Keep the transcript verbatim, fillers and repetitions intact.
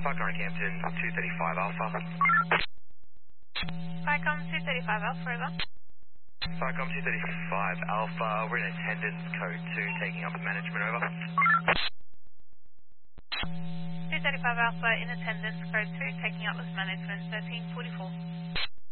Falcon Campton, two thirty-five Alpha. Falcon two thirty-five Alpha, over. Falcon two thirty-five Alpha, we're in attendance, code two, taking up with management, over. two thirty-five Alpha in attendance, code two, taking up with management, thirteen forty-four.